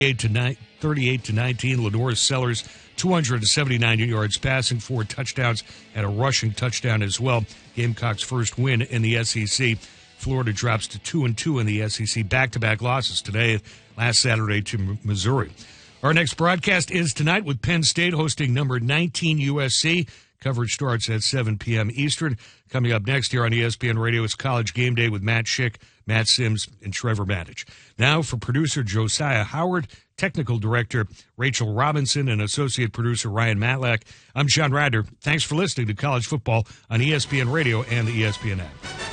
38 to 19. Lenore Sellers, 279 yards passing, 4 touchdowns, and a rushing touchdown as well. Gamecocks' first win in the SEC. Florida drops to 2-2 in the SEC. Back-to-back losses today, last Saturday to Missouri. Our next broadcast is tonight with Penn State hosting number 19 USC. Coverage starts at 7 p.m. Eastern. Coming up next here on ESPN Radio is College Game Day with Matt Schick, Matt Sims, and Trevor Matich. Now for producer Josiah Howard, technical director Rachel Robinson, and associate producer Ryan Matlack, I'm John Radner. Thanks for listening to College Football on ESPN Radio and the ESPN app.